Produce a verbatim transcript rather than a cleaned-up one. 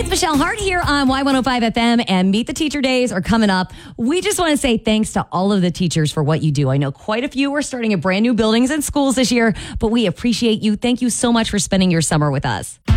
It's Michelle Hart here on Y one oh five F M, and Meet the Teacher Days are coming up. We just want to say thanks to all of the teachers for what you do. I know quite a few are starting at brand new buildings and schools this year, but we appreciate you. Thank you so much for spending your summer with us.